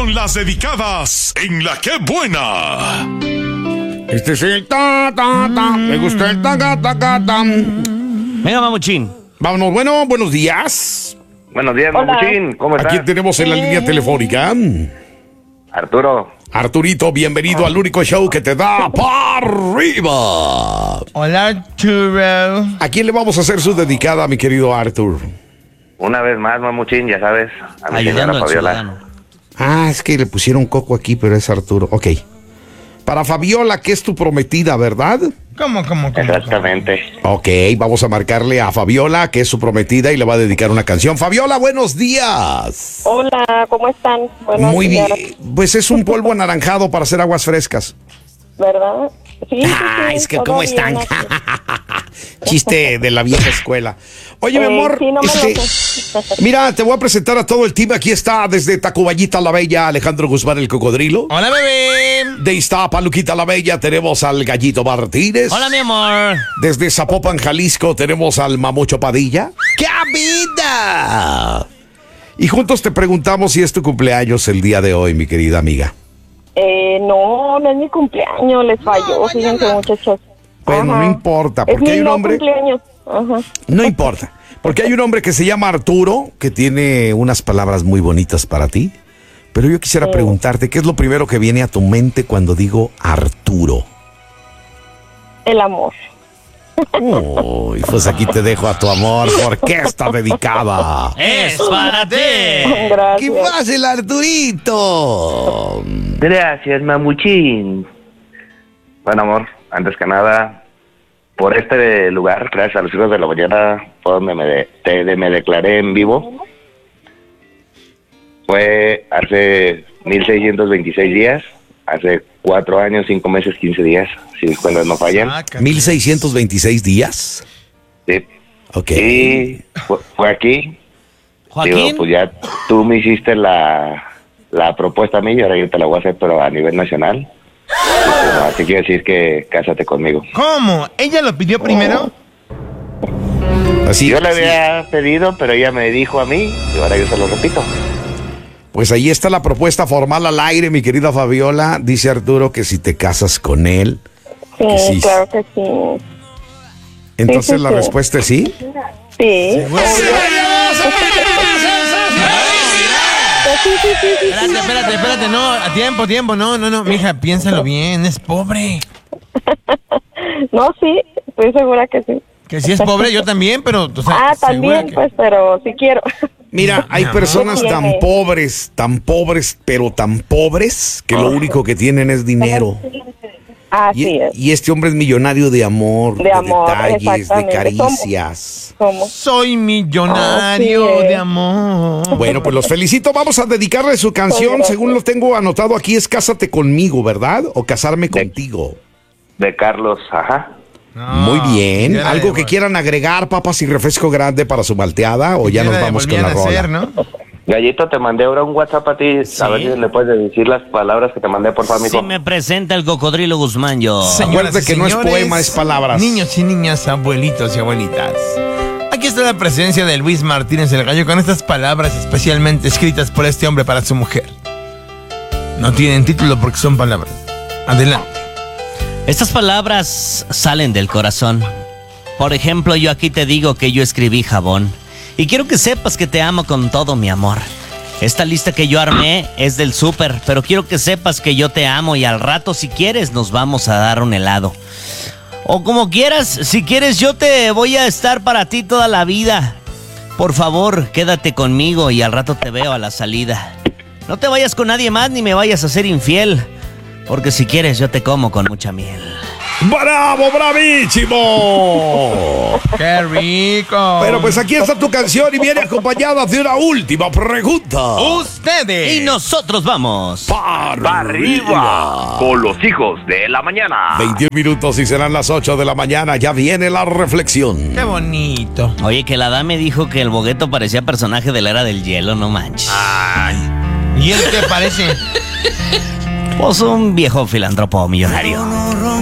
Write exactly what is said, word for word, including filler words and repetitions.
con las dedicadas en La Qué Buena. Este es el ta, ta, ta. Me gusta el ta, ta, ta, ta. Venga, mamuchín. Vámonos, bueno, buenos días. Buenos días, Mamuchín. ¿Cómo estás? Aquí tenemos en la línea telefónica Arturo. Arturito, bienvenido al único show que te da para arriba. Hola, Arturo. ¿A quién le vamos a hacer su dedicada, mi querido Artur? Una vez más, Mamuchín, ya sabes. A mi Ayudando señora al Fabiola. ciudadano. Ah, es que le pusieron coco aquí, pero es Arturo. Ok. Para Fabiola, que es tu prometida, ¿verdad? ¿Cómo, cómo, cómo? Exactamente. Ok, vamos a marcarle a Fabiola, que es su prometida, y le va a dedicar una canción. Fabiola, buenos días. Hola, ¿cómo están? Buenos Muy días. bien. Pues es un polvo anaranjado para hacer aguas frescas. ¿Verdad? Sí, sí, Ah, sí, es que todo ¿cómo bien están? aquí. Chiste de la vieja escuela. Oye, mi Eh, amor, sí, no me lo este, sé. mira, te voy a presentar a todo el team. Aquí está desde Tacubayita la Bella, Alejandro Guzmán el Cocodrilo. Hola, bebé. De Iztapaluquita la Bella tenemos al Gallito Martínez. Hola, mi amor. Desde Zapopan, Jalisco tenemos al Mamucho Padilla. ¡Qué vida! Y juntos te preguntamos si es tu cumpleaños el día de hoy, mi querida amiga. Eh, no, no es mi cumpleaños, les falló, fíjense, muchachos. Bueno, Ajá. no importa, Es porque mi hay un no hombre... cumpleaños. Ajá. No importa, porque hay un hombre que se llama Arturo, que tiene unas palabras muy bonitas para ti. Pero yo quisiera Sí. preguntarte, ¿qué es lo primero que viene a tu mente cuando digo Arturo? El amor. Uy, pues aquí te dejo a tu amor, porque está dedicada. Es para ti. ¿Qué Gracias. pasa el Arturito? Gracias, Mamuchín. Bueno, amor, antes que nada, por este lugar, gracias a los hijos de la mañana, fue donde me, de- te- de- me declaré en vivo. Fue hace mil seiscientos veintiséis días, hace cuatro años, cinco meses, quince días, si mis cuentas no fallan. Sácate. ¿mil seiscientos veintiséis días? Sí. Ok. Y fue, fue aquí. Joaquín. Digo, pues ya tú me hiciste la, la propuesta a mí y ahora yo te la voy a hacer, pero a nivel nacional. Y pues, no, así quiero decir que cásate conmigo. ¿Cómo? ¿Ella lo pidió primero? Así, Yo le así. había pedido, pero ella me dijo a mí y ahora yo se lo repito. Pues ahí está la propuesta formal al aire, mi querida Fabiola. Dice Arturo que si te casas con él. Sí, Que sí. claro que sí. Entonces Sí, sí, la sí. respuesta es sí. Sí. Sí, sí, sí, sí, sí. Espérate, espérate, espérate. No, a tiempo, tiempo. No, no, no. Mija, piénsalo bien. Es pobre. No, sí, estoy segura que sí. Que si es pobre, yo también, pero... O sea, Ah, segura también, que- pues, pero sí quiero. Mira, hay Mi amor. personas ¿Qué tan tiene? pobres, tan pobres, pero tan pobres que lo único que tienen es dinero. Así Y, es. y este hombre es millonario de amor, de, De amor, detalles, de exactamente. caricias. ¿Cómo? Soy millonario Así es. de amor. Bueno, pues los felicito. Vamos a dedicarle su canción. Gracias. Según lo tengo anotado aquí, es Cásate conmigo, ¿verdad? O Casarme De- contigo. De Carlos, ajá. No, Muy bien. ya ¿Algo de- que quieran agregar, papas y refresco grande para su malteada? ¿O ya ya nos de vamos con volvían la a rola? hacer, ¿no? Gallito, te mandé ahora un WhatsApp a ti. A ver si le puedes decir las palabras que te mandé, por favor, Si amigo. me presenta el Cocodrilo Guzmán, yo. Señoras Acuérdate y que no es señores, poema, es palabras. Niños y niñas, abuelitos y abuelitas. Aquí está la presencia de Luis Martínez el Gallo con estas palabras especialmente escritas por este hombre para su mujer. No tienen título porque son palabras. Adelante. Estas palabras salen del corazón. Por ejemplo, yo aquí te digo que yo escribí jabón. Y quiero que sepas que te amo con todo mi amor. Esta lista que yo armé es del súper, pero quiero que sepas que yo te amo y al rato, si quieres, nos vamos a dar un helado. O como quieras, si quieres, yo te voy a estar para ti toda la vida. Por favor, quédate conmigo y al rato te veo a la salida. No te vayas con nadie más ni me vayas a ser infiel, porque si quieres, yo te como con mucha miel. ¡Bravo, bravísimo! ¡Qué rico! Pero pues aquí está tu canción y viene acompañada de una última pregunta. ustedes. Y nosotros vamos. ¡Para Arriba, con los hijos de la mañana. veintiún minutos y serán las ocho de la mañana. Ya viene la reflexión. Qué bonito. Oye, que la dame dijo que el bogueto parecía personaje de la Era del Hielo, no manches. Ay. ¿Y él qué parece? Pues un viejo filántropo millonario.